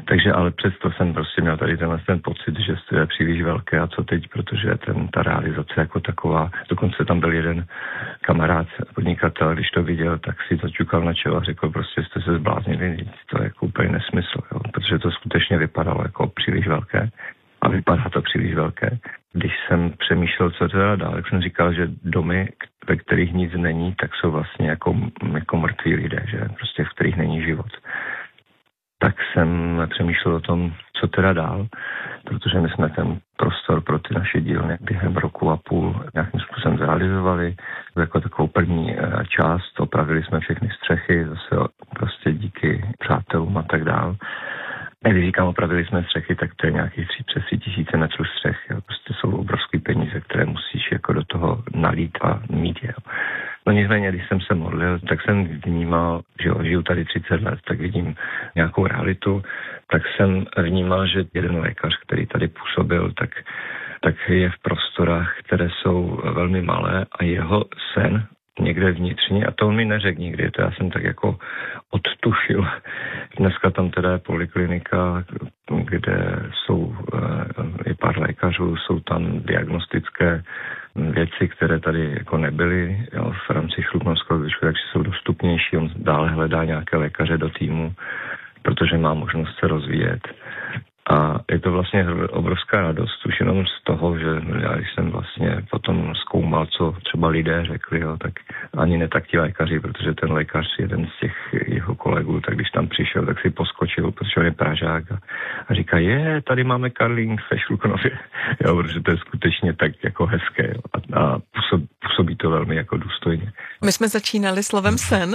Takže ale přesto jsem prostě měl tady ten pocit, že to je příliš velké a co teď, protože ta realizace jako taková, dokonce tam byl jeden kamarád, podnikatel, když to viděl, tak si začukal na čelo a řekl, prostě jste se zbláznili, to je jako úplně nesmysl, jo, protože to skutečně vypadalo jako příliš velké a vypadá to příliš velké. Když jsem přemýšlel, co teda dál, tak jsem říkal, že domy, ve kterých nic není, tak jsou vlastně jako mrtví lidé, že prostě v kterých není život. Tak jsem přemýšlel o tom, co teda dál, protože my jsme ten prostor pro ty naše dílny během roku a půl nějakým způsobem zrealizovali. Jako takovou první část opravili jsme všechny střechy, zase prostě díky přátelům a tak dál. Když říkám, opravili jsme střechy, tak to je nějakých přes 3 000 metrů střech. Jo. Prostě jsou obrovské peníze, které musíš jako do toho nalít a mít. Jo. No nicméně, když jsem se modlil, tak jsem vnímal, že žiju tady 30 let, tak vidím nějakou realitu, tak jsem vnímal, že jeden lékař, který tady působil, tak je v prostorách, které jsou velmi malé a jeho sen někde vnitřně, a to on mi neřekl nikdy, to já jsem tak jako odtušil. Dneska tam teda je poliklinika, kde je pár lékařů, jsou tam diagnostické věci, které tady jako nebyly, jo, v rámci Šluknovského výzkumu, takže jsou dostupnější, on dále hledá nějaké lékaře do týmu, protože má možnost se rozvíjet. A je to vlastně obrovská radost, už jenom z toho, že já když jsem vlastně potom zkoumal, co třeba lidé řekli, jo, tak ani ne tak ti lékaři, protože ten lékař, jeden z těch jeho kolegů, tak když tam přišel, tak si poskočil, protože on je Pražák a říká, tady máme Karlín ve Šluknově, jo, protože to je skutečně tak jako hezké, jo, a působí to velmi jako důstojně. My jsme začínali slovem sen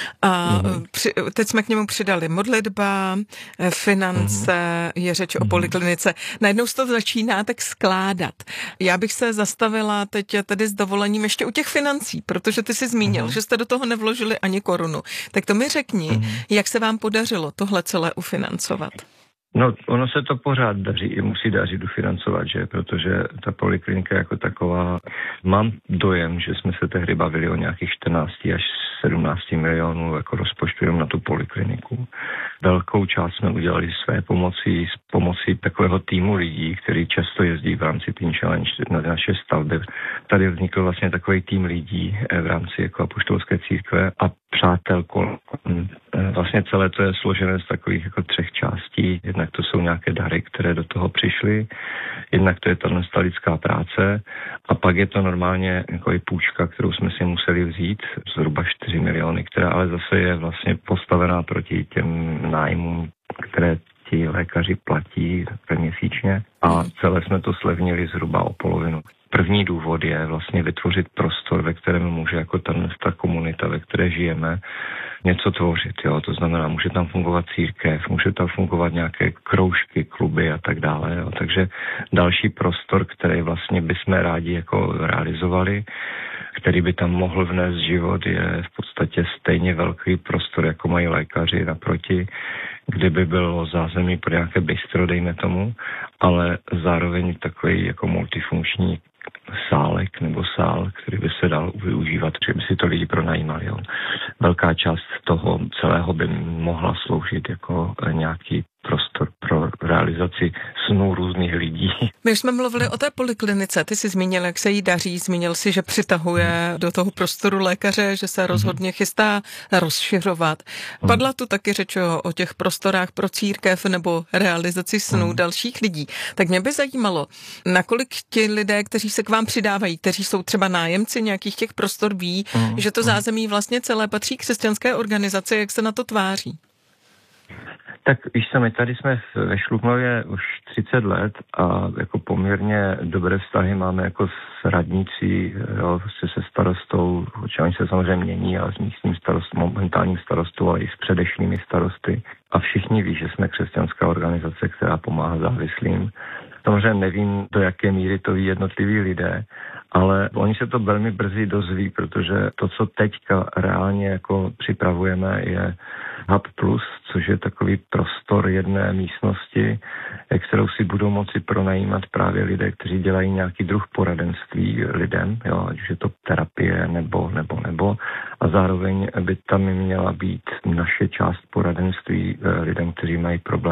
a teď jsme k němu přidali modlitba, finance, je řeč o poliklinice. Najednou se to začíná tak skládat. Já bych se zastavila teď tedy s dovolením ještě u těch financí, protože ty jsi zmínil, že jste do toho nevložili ani korunu. Tak to mi řekni, jak se vám podařilo tohle celé ufinancovat? No, ono se to pořád musí dařit dofinancovat, že? Protože ta poliklinika jako taková, mám dojem, že jsme se tehdy bavili o nějakých 14 až 17 milionů jako rozpočtu jenom na tu polikliniku. Velkou část jsme udělali své pomocí takového týmu lidí, který často jezdí v rámci Teen Challenge na naše stavby. Tady vznikl vlastně takový tým lidí v rámci jako apoštolské církve a přátel kolem. Vlastně celé to je složené z takových jako 3 částí. Jednak to jsou nějaké dary, které do toho přišly, jednak to je ta lidská práce a pak je to normálně jako i půjčka, kterou jsme si museli vzít, zhruba 4 miliony, která ale zase je vlastně postavená proti těm nájmům, které ti lékaři platí měsíčně a celé jsme to slevnili zhruba o polovinu. První důvod je vlastně vytvořit prostor, ve kterém může jako ta komunita, ve které žijeme, něco tvořit. Jo? To znamená, může tam fungovat církev, může tam fungovat nějaké kroužky, kluby a tak dále. Jo? Takže další prostor, který vlastně bychom rádi jako realizovali, který by tam mohl vnést život, je v podstatě stejně velký prostor, jako mají lékaři naproti, kdyby bylo zázemí pro nějaké bistro, dejme tomu, ale zároveň takový jako multifunkční sálek nebo sál, který by se dal využívat, že by si to lidi pronajímali. Jo. Velká část toho celého by mohla sloužit jako nějaký prostor pro realizaci snů různých lidí. My už jsme mluvili o té poliklinice, ty jsi zmínil, jak se jí daří, zmínil si, že přitahuje do toho prostoru lékaře, že se rozhodně chystá rozšiřovat. Padla tu taky řeč o těch prostorách pro církev nebo realizaci snů dalších lidí. Tak mě by zajímalo, nakolik ti lidé, kteří se k vám přidávají, kteří jsou třeba nájemci nějakých těch prostor, ví, že to zázemí vlastně celé patří křesťanské organizaci, jak se na to tváří? Tak víš co, my tady jsme ve Šluknově už 30 let a jako poměrně dobré vztahy máme jako s radnicí, jo, prostě se starostou, oni se samozřejmě mění, ale s místním momentálním starostou, ale i s předešlými starosty. A všichni ví, že jsme křesťanská organizace, která pomáhá závislým. Samozřejmě nevím, do jaké míry to ví jednotliví lidé, ale oni se to velmi brzy dozví, protože to, co teďka reálně jako připravujeme, je Hub Plus, což je takový prostor jedné místnosti, kterou si budou moci pronajímat právě lidé, kteří dělají nějaký druh poradenství lidem, jo, ať už je to terapie nebo. A zároveň by tam měla být naše část poradenství lidem, kteří mají problém